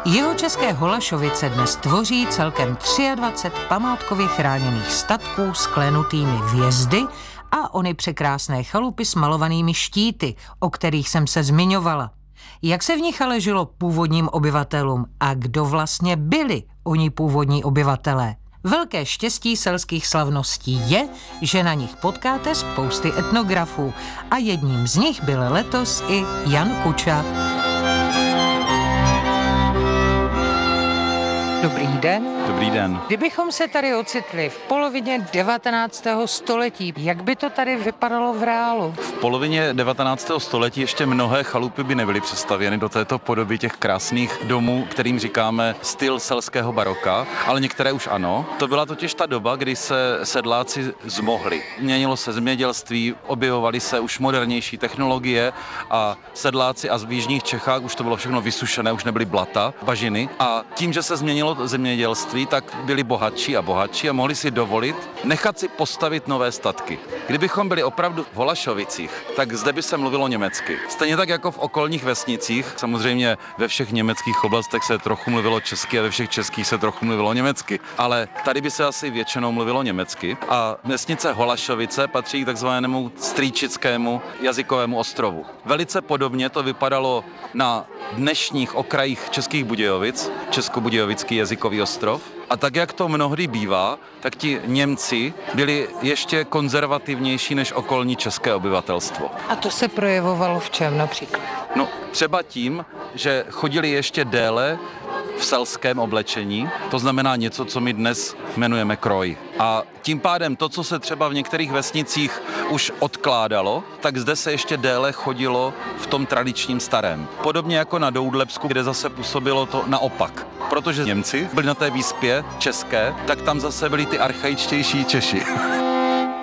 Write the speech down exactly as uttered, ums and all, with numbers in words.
Jihočeské Holašovice dnes tvoří celkem dvacet tři památkově chráněných statků s klenutými vjezdy a ony překrásné chalupy s malovanými štíty, o kterých jsem se zmiňovala. Jak se v nich ale žilo původním obyvatelům a kdo vlastně byli oni původní obyvatelé? Velké štěstí selských slavností je, že na nich potkáte spousty etnografů a jedním z nich byl letos i Jan Kuča. Dobrý den. Dobrý den. Kdybychom se tady ocitli v polovině devatenáctého století, jak by to tady vypadalo v reálu? V polovině devatenáctého století ještě mnohé chalupy by nebyly přestavěny do této podoby těch krásných domů, kterým říkáme styl selského baroka, ale některé už ano. To byla totiž ta doba, kdy se sedláci zmohli. Měnilo se zemědělství, objevovaly se už modernější technologie a sedláci a v jižních Čechách už to bylo všechno vysušené, už nebyly blata, bažiny a tím, že se změnilo zemědělství, tak byli bohatší a bohatší a mohli si dovolit nechat si postavit nové statky. Kdybychom byli opravdu v Holašovicích, tak zde by se mluvilo německy. Stejně tak jako v okolních vesnicích, samozřejmě ve všech německých oblastech se trochu mluvilo česky a ve všech českých se trochu mluvilo německy, ale tady by se asi většinou mluvilo německy a vesnice Holašovice patří k takzvanému strýčickému jazykovému ostrovu. Velice podobně to vypadalo na dnešních okrajích Českých Budějovic, Českobudějovický jazykový ostrov. A tak, jak to mnohdy bývá, tak ti Němci byli ještě konzervativnější než okolní české obyvatelstvo. A to se projevovalo v čem například? No, třeba tím, že chodili ještě déle v selském oblečení, to znamená něco, co my dnes jmenujeme kroj. A tím pádem to, co se třeba v některých vesnicích už odkládalo, tak zde se ještě déle chodilo v tom tradičním starém. Podobně jako na Doudlebsku, kde zase působilo to naopak. Protože Němci byli na té výspě české, tak tam zase byli ty archaičtější Češi.